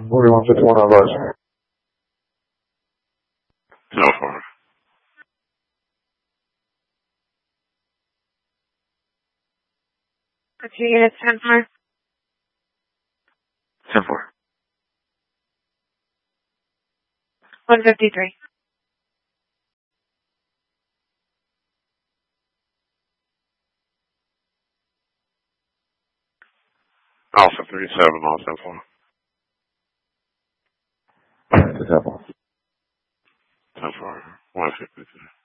4151 advice. So far. Okay, units 10-4. 10-4. 153. Alpha 37, also 4. 10-4. 10-4. 153.